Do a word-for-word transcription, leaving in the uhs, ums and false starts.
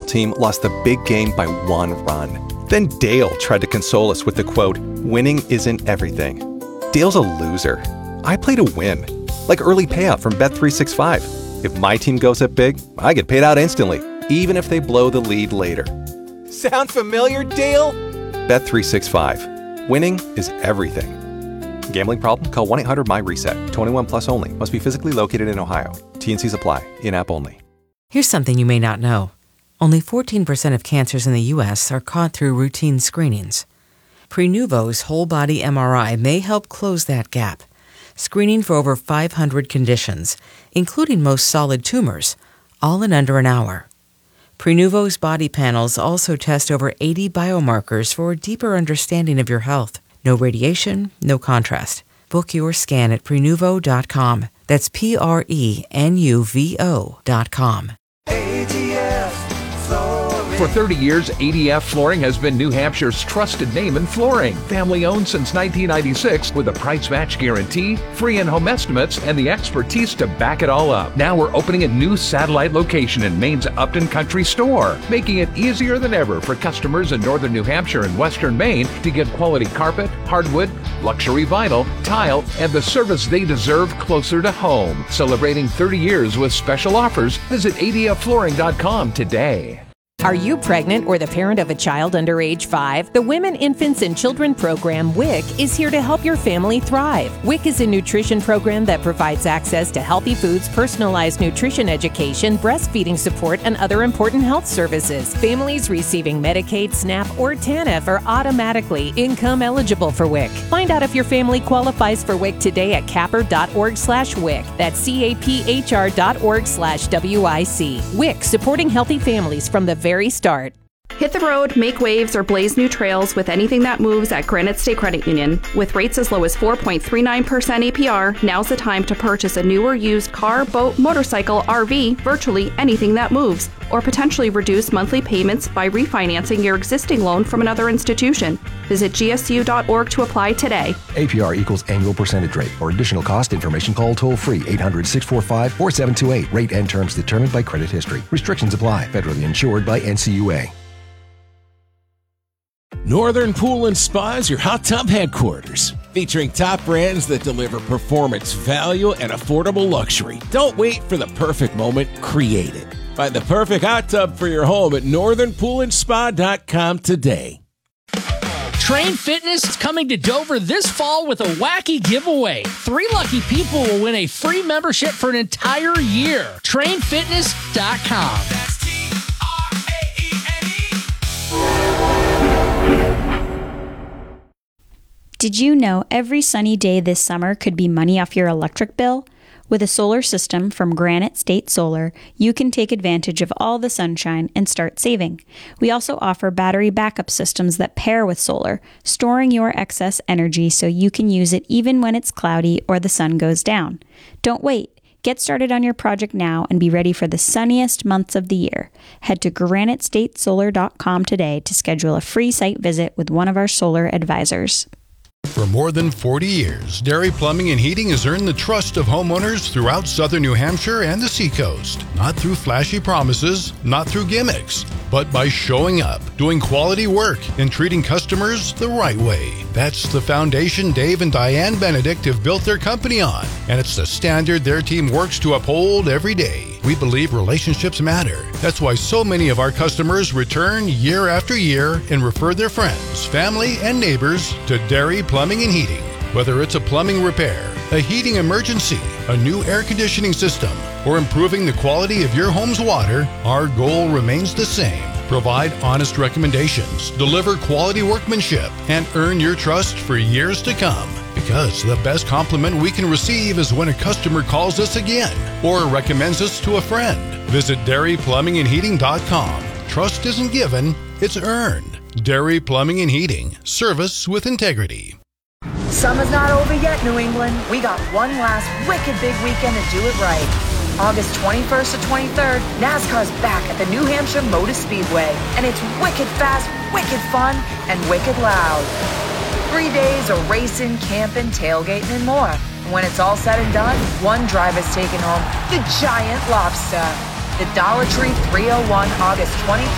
team lost the big game by one run. Then Dale tried to console us with the quote, "Winning isn't everything." Dale's a loser. I play to win. Like early payout from Bet three sixty-five. If my team goes up big, I get paid out instantly, even if they blow the lead later. Sound familiar, Dale? Bet three sixty-five. Winning is everything. Gambling problem? Call one eight hundred M Y reset. twenty-one plus only. Must be physically located in Ohio. T and Cs apply. In-app only. Here's something you may not know. Only fourteen percent of cancers in the U S are caught through routine screenings. Prenuvo's whole-body M R I may help close that gap, screening for over five hundred conditions, including most solid tumors, all in under an hour. Prenuvo's body panels also test over eighty biomarkers for a deeper understanding of your health. No radiation, no contrast. Book your scan at Prenuvo dot com. That's P R E N U V O dot com. For thirty years, A D F Flooring has been New Hampshire's trusted name in flooring. Family owned since nineteen ninety-six with a price match guarantee, free in-home estimates, and the expertise to back it all up. Now we're opening a new satellite location in Maine's Upton Country Store, making it easier than ever for customers in northern New Hampshire and western Maine to get quality carpet, hardwood, luxury vinyl, tile, and the service they deserve closer to home. Celebrating thirty years with special offers, visit A D F flooring dot com today. Are you pregnant or the parent of a child under age five? The Women, Infants, and Children program, W I C, is here to help your family thrive. W I C is a nutrition program that provides access to healthy foods, personalized nutrition education, breastfeeding support, and other important health services. Families receiving Medicaid, SNAP, or TANF are automatically income eligible for W I C. Find out if your family qualifies for W I C today at capper dot org slash W I C. That's C A P H R dot org slash W I C. W I C, supporting healthy families from the very very start. Hit the road, make waves, or blaze new trails with anything that moves at Granite State Credit Union. With rates as low as four point three nine percent A P R, now's the time to purchase a new or used car, boat, motorcycle, R V, virtually anything that moves, or potentially reduce monthly payments by refinancing your existing loan from another institution. Visit G S U dot org to apply today. A P R equals annual percentage rate. For additional cost information, call toll-free eight hundred, six four five, four seven two eight. Rate and terms determined by credit history. Restrictions apply. Federally insured by N C U A. Northern Pool and Spa is your hot tub headquarters, featuring top brands that deliver performance, value, and affordable luxury. Don't wait for the perfect moment, create it. Find the perfect hot tub for your home at northern pool and spa dot com today. Train Fitness is coming to Dover this fall with a wacky giveaway. Three lucky people will win a free membership for an entire year. train fitness dot com. Did you know every sunny day this summer could be money off your electric bill? With a solar system from Granite State Solar, you can take advantage of all the sunshine and start saving. We also offer battery backup systems that pair with solar, storing your excess energy so you can use it even when it's cloudy or the sun goes down. Don't wait. Get started on your project now and be ready for the sunniest months of the year. Head to granite state solar dot com today to schedule a free site visit with one of our solar advisors. For more than forty years, Derry Plumbing and Heating has earned the trust of homeowners throughout southern New Hampshire and the Seacoast. Not through flashy promises, not through gimmicks, but by showing up, doing quality work, and treating customers the right way. That's the foundation Dave and Diane Benedict have built their company on, and it's the standard their team works to uphold every day. We believe relationships matter. That's why so many of our customers return year after year and refer their friends, family, and neighbors to Derry Plumbing and Heating. Whether it's a plumbing repair, a heating emergency, a new air conditioning system, or improving the quality of your home's water, our goal remains the same. Provide honest recommendations, deliver quality workmanship, and earn your trust for years to come. Because the best compliment we can receive is when a customer calls us again or recommends us to a friend. Visit Derry Plumbing and Heating dot com. Trust isn't given, it's earned. Derry Plumbing and Heating. Service with integrity. Summer's not over yet, New England. We got one last wicked big weekend to do it right. August twenty-first to twenty-third, NASCAR's back at the New Hampshire Motor Speedway. And it's wicked fast, wicked fun, and wicked loud. Three days of racing, camping, tailgating, and more. And when it's all said and done, one driver's taking home the giant lobster. The Dollar Tree three oh one, August twenty-first.